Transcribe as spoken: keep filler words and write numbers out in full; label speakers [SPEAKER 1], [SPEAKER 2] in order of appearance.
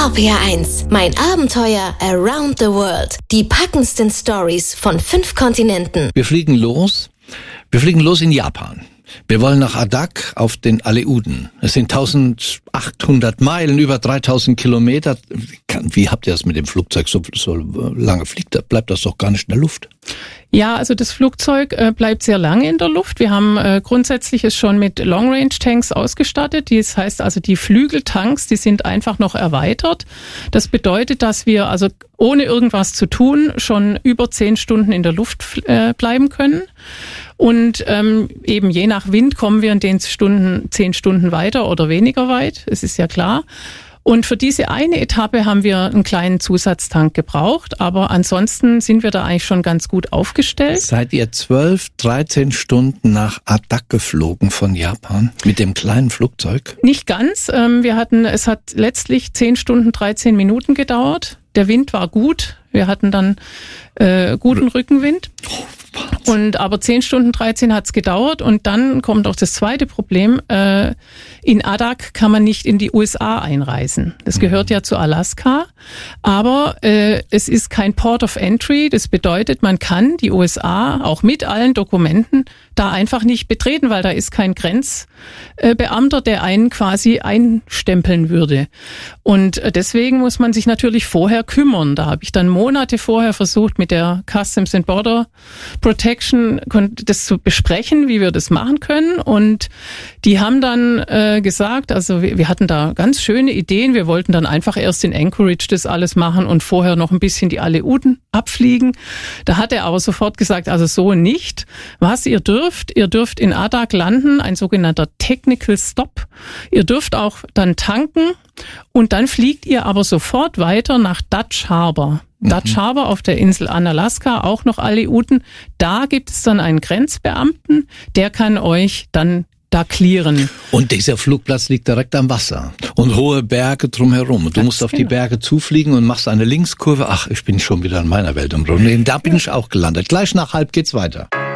[SPEAKER 1] R P R eins, mein Abenteuer around the world. Die packendsten Stories von fünf Kontinenten.
[SPEAKER 2] Wir fliegen los. Wir fliegen los in Japan. Wir wollen nach Adak auf den Aleuten. Es sind eintausendachthundert Meilen, über dreitausend Kilometer. Wie habt ihr das mit dem Flugzeug? So, so lange fliegt, bleibt das doch gar nicht in der Luft.
[SPEAKER 3] Ja, also das Flugzeug äh, bleibt sehr lange in der Luft. Wir haben äh, grundsätzlich es schon mit Long-Range-Tanks ausgestattet. Das heißt also, die Flügeltanks, die sind einfach noch erweitert. Das bedeutet, dass wir also ohne irgendwas zu tun schon über zehn Stunden in der Luft äh, bleiben können. Und ähm, eben je nach Wind kommen wir in den Stunden zehn Stunden weiter oder weniger weit. Es ist ja klar. Und für diese eine Etappe haben wir einen kleinen Zusatztank gebraucht, aber ansonsten sind wir da eigentlich schon ganz gut aufgestellt.
[SPEAKER 2] Seid ihr zwölf, dreizehn Stunden nach Adak geflogen von Japan mit dem kleinen Flugzeug?
[SPEAKER 3] Nicht ganz. Wir hatten, es hat letztlich zehn Stunden, dreizehn Minuten gedauert. Der Wind war gut. Wir hatten dann äh, guten Rückenwind. Oh, und aber zehn Stunden, dreizehn hat's gedauert. Und dann kommt auch das zweite Problem. Äh, in Adak kann man nicht in die U S A einreisen. Das gehört ja zu Alaska. Aber äh, es ist kein Port of Entry. Das bedeutet, man kann die U S A auch mit allen Dokumenten da einfach nicht betreten, weil da ist kein Grenzbeamter, der einen quasi einstempeln würde. Und deswegen muss man sich natürlich vorher kümmern. Da habe ich dann Monate vorher versucht, mit der Customs and Border Protection das zu besprechen, wie wir das machen können. Und die haben dann äh, gesagt, also wir, wir hatten da ganz schöne Ideen. Wir wollten dann einfach erst in Anchorage das alles machen und vorher noch ein bisschen die Aleuten abfliegen. Da hat er aber sofort gesagt, also so nicht. Was ihr dürft, ihr dürft in Adak landen, ein sogenannter Technical Stop. Ihr dürft auch dann tanken und dann fliegt ihr aber sofort weiter nach Dutch Harbor. Mhm. Dutch Harbor auf der Insel Unalaska, auch noch Aleuten. Da gibt es dann einen Grenzbeamten, der kann euch dann da clearen.
[SPEAKER 2] Und dieser Flugplatz liegt direkt am Wasser und hohe Berge drumherum. Und du musst auf die Berge zufliegen und machst eine Linkskurve. Ach, ich bin schon wieder in meiner Welt im Grunde. Da bin ich auch gelandet. Gleich nach halb geht's weiter.